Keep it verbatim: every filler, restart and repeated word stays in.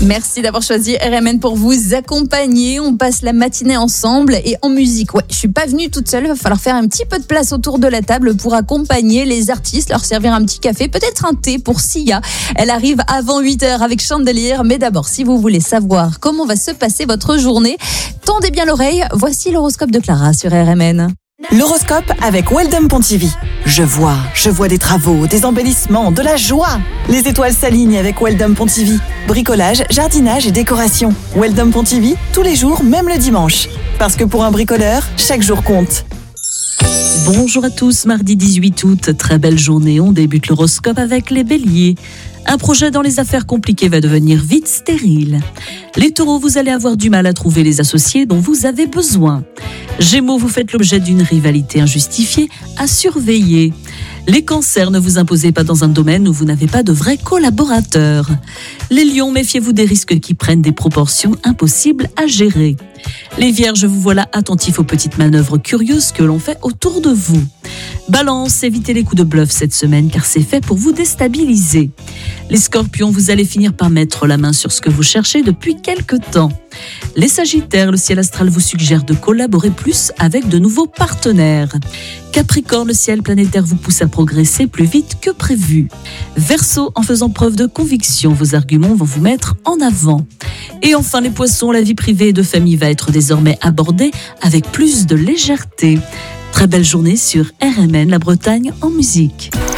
Merci d'avoir choisi R M N pour vous accompagner. On passe la matinée ensemble et en musique. Ouais, je suis pas venue toute seule. Il va falloir faire un petit peu de place autour de la table pour accompagner les artistes, leur servir un petit café, peut-être un thé pour Sia. Elle arrive avant huit heures avec Chandelier. Mais d'abord, si vous voulez savoir comment va se passer votre journée, tendez bien l'oreille. Voici l'horoscope de Clara sur R M N. L'horoscope avec Weldom Pontivy. Je vois, je vois des travaux, des embellissements, de la joie. Les étoiles s'alignent avec Weldom Pontivy. Bricolage, jardinage et décoration. Weldom Pontivy, tous les jours, même le dimanche. Parce que pour un bricoleur, chaque jour compte. Bonjour à tous, mardi dix-huit août, très belle journée, on débute l'horoscope avec les béliers. Un projet dans les affaires compliquées va devenir vite stérile. Les taureaux, vous allez avoir du mal à trouver les associés dont vous avez besoin. Gémeaux, vous faites l'objet d'une rivalité injustifiée à surveiller. Les cancers, ne vous imposez pas dans un domaine où vous n'avez pas de vrais collaborateurs. Les lions, méfiez-vous des risques qui prennent des proportions impossibles à gérer. Les vierges, vous voilà attentifs aux petites manœuvres curieuses que l'on fait autour de vous. Balance, évitez les coups de bluff cette semaine car c'est fait pour vous déstabiliser. Les scorpions, vous allez finir par mettre la main sur ce que vous cherchez depuis quelque temps. Les sagittaires, le ciel astral vous suggère de collaborer plus avec de nouveaux partenaires. Capricorne, le ciel planétaire vous pousse à progresser plus vite que prévu. Verseau, en faisant preuve de conviction, vos arguments vont vous mettre en avant. Et enfin les poissons, la vie privée et de famille va être désormais abordée avec plus de légèreté. Très belle journée sur R M N, la Bretagne en musique.